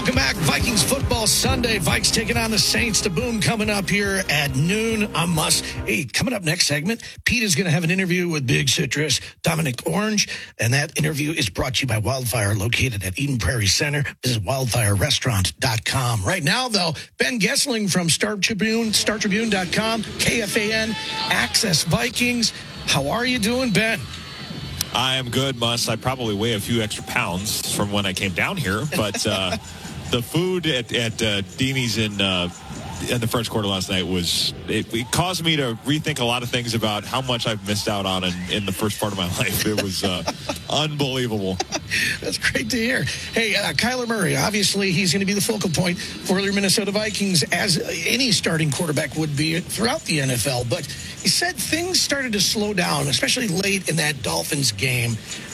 Welcome back. Vikings football Sunday. Vikes taking on the Saints. The Boom coming up here at noon. A must. Hey, coming up next segment, Pete is going to have an interview with Big Citrus, Dominic Orange, and that interview is brought to you by Wildfire, located at Eden Prairie Center. Visit wildfirerestaurant.com. Right now, though, Ben Gessling from Star Tribune, StarTribune.com, KFAN, Access Vikings. How are you doing, Ben? I am good, Muss. I probably weigh a few extra pounds from when I came down here, but the food at Deanie's in the French Quarter last night it caused me to rethink a lot of things about how much I've missed out on in the first part of my life. It was unbelievable. That's great to hear. Hey, Kyler Murray, obviously he's going to be the focal point for your Minnesota Vikings, as any starting quarterback would be throughout the NFL. But he said things started to slow down, especially late in that Dolphins game.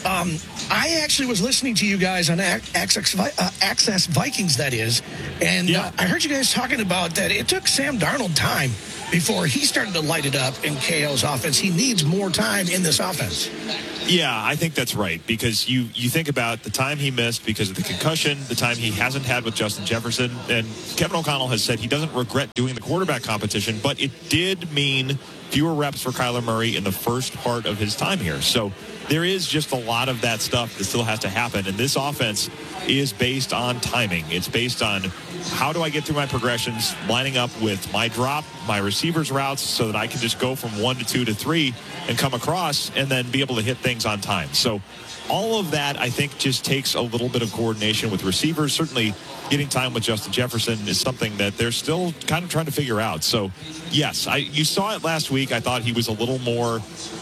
I actually was listening to you guys on Access Vikings, that is, and I heard you guys talking about that it took Sam Darnold time before he started to light it up in KO's offense. He needs more time in this offense. Yeah, I think that's right, because you think about the time he missed because of the concussion, the time he hasn't had with Justin Jefferson, and Kevin O'Connell has said he doesn't regret doing the quarterback competition, but it did mean fewer reps for Kyler Murray in the first part of his time here. So there is just a lot of that stuff that still has to happen, and this offense is based on timing. It's based on how do I get through my progressions, lining up with my drop, my receivers routes, so that I can just go from 1 to 2 to 3 and come across and then be able to hit things on time. So all of that, I think, just takes a little bit of coordination with receivers. Certainly getting time with Justin Jefferson is something that they're still kind of trying to figure out. So, yes, you saw it last week. I thought he was a little more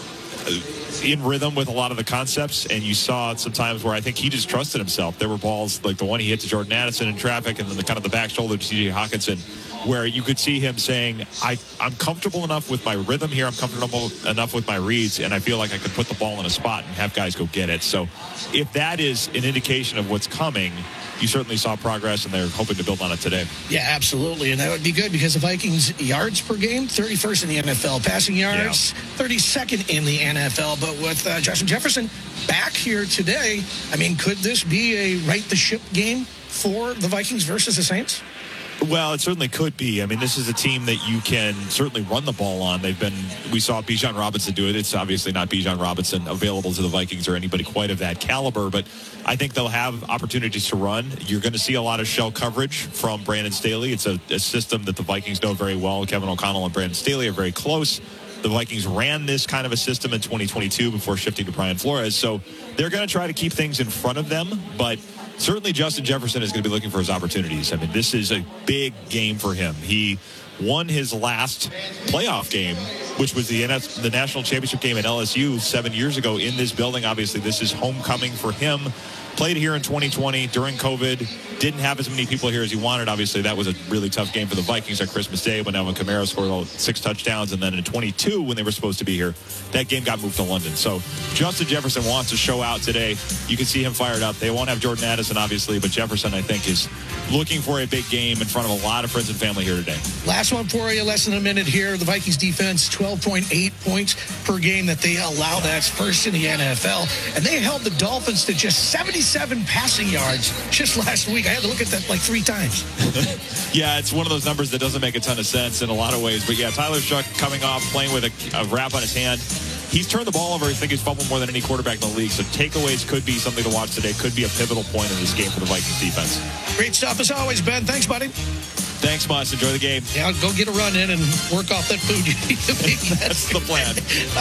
in rhythm with a lot of the concepts, and you saw some times where I think he just trusted himself. There were balls like the one he hit to Jordan Addison in traffic, and then the kind of the back shoulder to TJ Hawkinson, where you could see him saying, I'm comfortable enough with my rhythm here, I'm comfortable enough with my reads, and I feel like I can put the ball in a spot and have guys go get it. So if that is an indication of what's coming, you certainly saw progress, and they're hoping to build on it today. Yeah, absolutely. And that would be good because the Vikings' yards per game, 31st in the NFL. Passing yards, 32nd in the NFL. But with Justin Jefferson back here today, I mean, could this be a right-the-ship game for the Vikings versus the Saints? Well, it certainly could be. I mean, this is a team that you can certainly run the ball on. We saw Bijan Robinson do it. It's obviously not Bijan Robinson available to the Vikings or anybody quite of that caliber, but I think they'll have opportunities to run. You're going to see a lot of shell coverage from Brandon Staley. It's a system that the Vikings know very well. Kevin O'Connell and Brandon Staley are very close. The Vikings ran this kind of a system in 2022 before shifting to Brian Flores. So they're going to try to keep things in front of them, but certainly Justin Jefferson is going to be looking for his opportunities. I mean, this is a big game for him. He won his last playoff game, which was the national championship game at LSU 7 years ago in this building. Obviously, this is homecoming for him. Played here in 2020 during COVID. Didn't have as many people here as he wanted. Obviously, that was a really tough game for the Vikings on Christmas Day when Alvin Kamara scored all 6 touchdowns. And then in 22, when they were supposed to be here, that game got moved to London. So Justin Jefferson wants to show out today. You can see him fired up. They won't have Jordan Addison, obviously, but Jefferson, I think, is looking for a big game in front of a lot of friends and family here today. Last one for you, less than a minute here. The Vikings defense, 12.8 points per game that they allow. That's first in the NFL. And they held the Dolphins to just 77 passing yards just last week. I had to look at that like 3 times. Yeah, it's one of those numbers that doesn't make a ton of sense in a lot of ways. But yeah, Tyler Shuck coming off, playing with a wrap on his hand. He's turned the ball over. I think he's fumbled more than any quarterback in the league. So takeaways could be something to watch today. Could be a pivotal point in this game for the Vikings defense. Great stuff as always, Ben. Thanks, buddy. Thanks, Moss. Enjoy the game. Yeah, go get a run in and work off that food you need to make. That's the plan.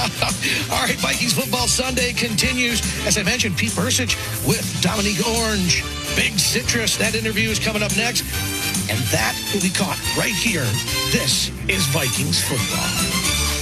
All right, Vikings Football Sunday continues. As I mentioned, Pete Persich with Dominique Orange. Big Citrus. That interview is coming up next. And that will be caught right here. This is Vikings Football.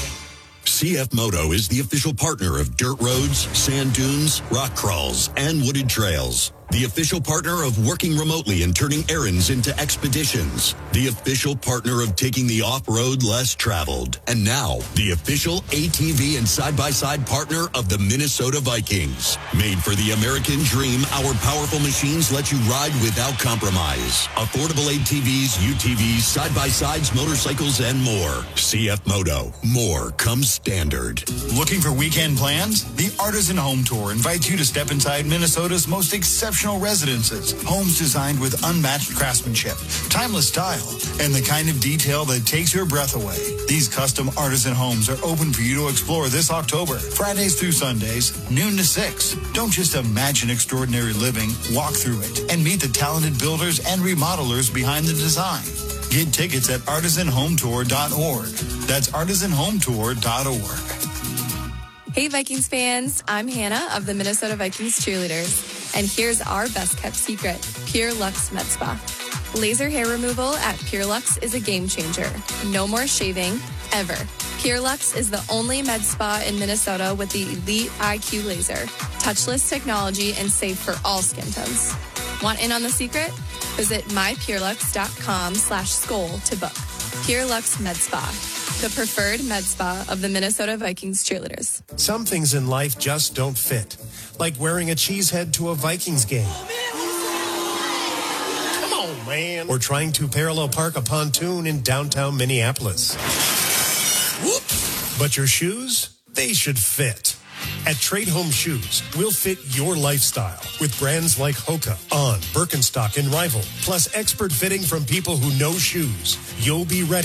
CF Moto is the official partner of dirt roads, sand dunes, rock crawls, and wooded trails. The official partner of working remotely and turning errands into expeditions. The official partner of taking the off-road less traveled. And now, the official ATV and side-by-side partner of the Minnesota Vikings. Made for the American dream, our powerful machines let you ride without compromise. Affordable ATVs, UTVs, side-by-sides, motorcycles, and more. CF Moto. More comes standard. Looking for weekend plans? The Artisan Home Tour invites you to step inside Minnesota's most exceptional exceptional residences, homes designed with unmatched craftsmanship, timeless style, and the kind of detail that takes your breath away. These custom artisan homes are open for you to explore this October, Fridays through Sundays, noon to 6. Don't just imagine extraordinary living, walk through it and meet the talented builders and remodelers behind the design. Get tickets at artisanhometour.org. That's artisanhometour.org. Hey Vikings fans, I'm Hannah of the Minnesota Vikings cheerleaders, and here's our best kept secret, Pure Luxe Med Spa. Laser hair removal at Pure Luxe is a game changer. No more shaving, ever. Pure Luxe is the only med spa in Minnesota with the Elite IQ laser, touchless technology, and safe for all skin tones. Want in on the secret? Visit mypurelux.com/skol to book. Pure Luxe Med Spa, the preferred med spa of the Minnesota Vikings cheerleaders. Some things in life just don't fit, like wearing a cheese head to a Vikings game. Come on, man. Or trying to parallel park a pontoon in downtown Minneapolis. Whoops. But your shoes, they should fit. At Trade Home Shoes, we'll fit your lifestyle with brands like Hoka, On, Birkenstock, and Rival, plus expert fitting from people who know shoes. You'll be ready